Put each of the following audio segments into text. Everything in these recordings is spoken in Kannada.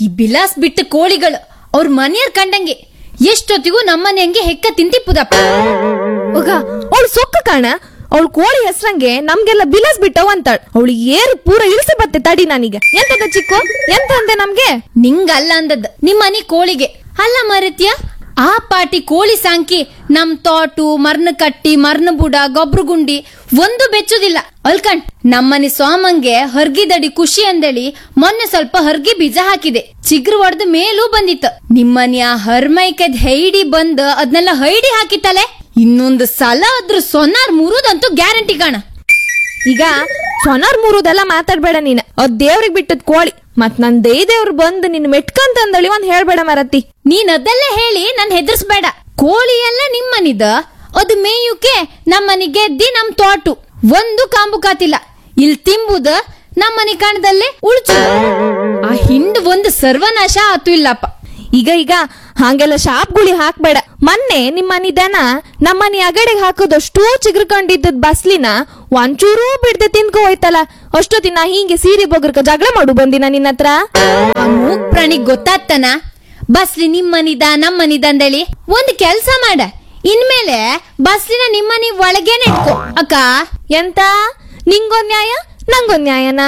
ಈ ಬಿಲಾಸ್ ಬಿಟ್ಟ ಕೋಳಿಗಳು ಅವ್ರ ಮನೆಯರ್ ಕಂಡಂಗೆ ಎಷ್ಟೊತ್ತಿಗೂ ನಮ್ಮನೆ ಹಂಗೆ ಹೆಕ್ಕ ತಿಂತಿಪ್ಪುದಪ್ಪ. ಹೋಗ ಅವಳು ಸೊಕ್ಕ ಕಾಣ, ಅವಳು ಕೋಳಿ ಹೆಸ್ರಂಗೆ ನಮ್ಗೆಲ್ಲ ಬಿಲಾಸ್ ಬಿಟ್ಟವ್ ಅಂತಾಳ. ಅವಳು ಏರು ಪೂರ ಇಳಿಸಿ ಬತ್ತೆ ತಡಿ ನಾನೀಗ. ಎಂತದ ಚಿಕ್ಕು ಎಂತ ಅಂದೆ ನಮ್ಗೆ? ನಿಂಗಲ್ಲ ಅಂದದ್ ನಿಮ್ಮನೆ ಕೋಳಿಗೆ ಅಲ್ಲ ಮರತ್ಯ. ಆ ಪಾಟಿ ಕೋಳಿ ಸಾಂಕಿ ನಮ್ ತೋಟು ಮರ್ನ ಕಟ್ಟಿ ಮರ್ನ ಬುಡ ಗೊಬ್ರು ಗುಂಡಿ ಒಂದು ಬೆಚ್ಚುದಿಲ್ಲ ಅಲ್ಕಂಡ್. ನಮ್ಮನೆ ಸೋಮಂಗೆ ಹರ್ಗಿದಡಿ ಖುಷಿ ಅಂದೇಳಿ ಮೊನ್ನೆ ಸ್ವಲ್ಪ ಹರ್ಗಿ ಬೀಜ ಹಾಕಿದೆ. ಚಿಗ್ರು ಒಡ್ದ ಮೇಲೂ ಬಂದಿತ್ತು. ನಿಮ್ಮನೆ ಆ ಹರ್ಮೈಕದ್ ಹೈಡಿ ಬಂದ್ ಅದ್ನೆಲ್ಲ ಹೈಡಿ ಹಾಕಿತ್ತಲೆ. ಇನ್ನೊಂದು ಸಲ ಅದ್ರ ಸೊನಾರ್ ಮುರುದಂತೂ ಗ್ಯಾರಂಟಿ ಕಾಣ. ಈಗ ಸೊನಾರ್ ಮೂರುದೆಲ್ಲ ಮಾತಾಡ್ಬೇಡ ನೀನ್. ಅದ್ ದೇವ್ರಿಗೆ ಬಿಟ್ಟದ್ ಕೋಳಿ. ಮತ್ ನನ್ ದೇವ್ರು ಬಂದು ನಿನ್ ಮೆಟ್ಕಂತಂದಳಿ ಒಂದ್ ಹೇಳ್ಬೇಡ ಮರತಿ. ನೀನ್ ಅದೆಲ್ಲ ಹೇಳಿ ನನ್ ಹೆದರ್ಸ್ಬೇಡ. ಕೋಳಿ ಎಲ್ಲ ನಿಮ್ಮನಿದ, ಅದು ಮೇಯುಕೆ ನಮ್ಮನಿ ಗೆದ್ದಿ ನಮ್ ತೋಟು ಒಂದು ಕಾಂಬು ಕಾತಿಲ್ಲ. ಇಲ್ ತಿಂಬುದ ನಮ್ಮನಿ ಕಾಣದಲ್ಲೇ ಉಳ್ಚು. ಆ ಹಿಂಡ್ ಒಂದು ಸರ್ವನಾಶ ಆತು ಇಲ್ಲಪ್ಪ. ಈಗ ಹಂಗೆಲ್ಲ ಶಾಪ್ಗುಳಿ ಹಾಕ್ಬೇಡ. ಮೊನ್ನೆ ನಿಮ್ಮನಿ ದನ ನಮ್ಮನಿ ಅಗಡೆಗೆ ಹಾಕೋದಷ್ಟು ಚಿಗ್ರಕೊಂಡಿದ್ದದ್ ಬಸ್ಲಿನ ಒಂಚೂರೂ ಬಿಡ್ದೆ ತಿನ್ಕೊ ಹೋಯ್ತಲ್ಲ. ಅಷ್ಟೊತ್ತಿನ ಹಿಂಗೆ ಸೀರೆ ಬೊಗ್ರಕ ಜಗಳ ಮಾಡು ಬಂದಿನ ನಿನ್ನ ಹತ್ರ. ಆ ಮೂಗ್ ಪ್ರಾಣಿಗ್ ಗೊತ್ತಾಗ್ತಾನ ಬಸ್ಲಿ ನಿಮ್ಮನಿದ ನಮ್ಮನಿದ ಅಂದೇಳಿ. ಒಂದ್ ಕೆಲ್ಸ ಮಾಡ, ಇನ್ಮೇಲೆ ಬಸ್ಲಿನ ನಿಮ್ಮನಿ ಒಳಗೇನೆ ಇಟ್ಕೋ ಅಕ್ಕ. ಎಂತ ನಿಂಗೊಂದ್ ನ್ಯಾಯ ನಂಗೊಂದ್ ನ್ಯಾಯನಾ?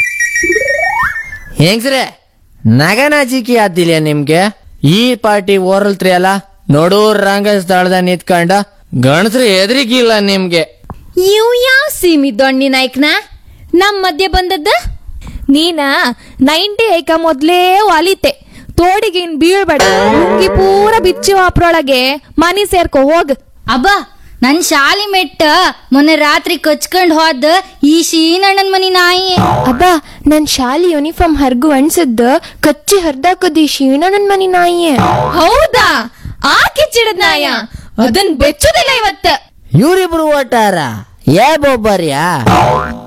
ಹೆಂಗ್ಸ್ರೆ ನಗನಾಚಿಕೆ ಆದಿಲ್ಲ ನಿಮ್ಗೆ? ಈ ಪಾರ್ಟಿ ಓರಲ್ತ್ರಿ ಅಲ್ಲ, ನೋಡೂರ್ ರಂಗ ಸ್ಥಳದ ನಿಂತ್ಕೊಂಡ ಗಣಸ್ರು ಎದ್ರಿಗಿಲ್ಲ ನಿಮ್ಗೆ. ಇವ್ ಯಾವ ಸೀಮಿ ದೊಣ್ಣಿ ನಾಯ್ಕನ ನಮ್ ಮಧ್ಯೆ ಬಂದದ್ದ? ನೀನ 90 ಐಕ ಮೊದ್ಲೇ ವಾಲಿತೆ. ತೋಡಿಗಿನ್ ಬೀಳ್ಬೇಡ. ಹುಂಗಿ ಪೂರ ಬಿಚ್ಚಿ ಅಪ್ರೊಳಗೆ ಮನಿ ಸೇರ್ಕೊ ಹೋಗ್. ಅಬ್ಬ ನನ್ ಶಾಲಿ ಮೆಟ್ಟ ಮೊನ್ನೆ ರಾತ್ರಿ ಕಚ್ಕೊಂಡ್ ಹೋದ ಈ ಶೀನಣ್ಣನ್ ಮನಿ ನಾಯಿ. ಅಬ್ಬ ನನ್ ಶಾಲಿ ಯೂನಿಫಾರ್ಮ್ ಹರ್ಗು ಅನ್ಸದ್ದ ಕಚ್ಚಿ ಹರ್ದಾಕದಿ ಶೀಣನನ್ ಮನಿ ನಾಯಿಯೇ. ಹೌದಾ? ಆ ಕಿಚ್ಚಿಡದ್ ನಾಯ ಅದನ್ ಬೆಚ್ಚುದಿಲ್ಲ ಇವತ್ತ. ಇವ್ರಿಬ್ರು ಓಟಾರ ಯಾ ಬೊಬ್ಬರ್ಯಾ?